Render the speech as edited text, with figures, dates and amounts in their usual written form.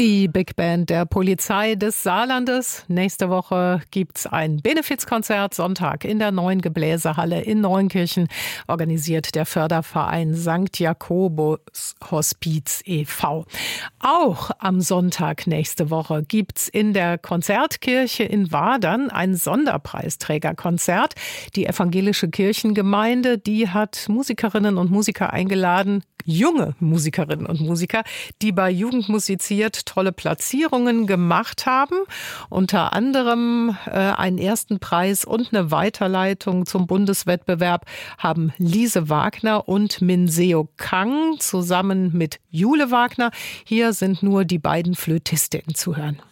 Die Big Band der Polizei des Saarlandes. Nächste Woche gibt's ein Benefizkonzert, Sonntag in der Neuen Gebläsehalle in Neunkirchen, organisiert der Förderverein St. Jakobus Hospiz e.V. Auch am Sonntag nächste Woche gibt's in der Konzertkirche in Wadern ein Sonderpreisträgerkonzert. Die evangelische Kirchengemeinde, die hat Musikerinnen und Musiker eingeladen, junge Musikerinnen und Musiker, die bei Jugend musiziert tolle Platzierungen gemacht haben. Unter anderem einen ersten Preis und eine Weiterleitung zum Bundeswettbewerb haben Lise Wagner und Minseo Kang zusammen mit Jule Wagner. Hier sind nur die beiden Flötistinnen zu hören.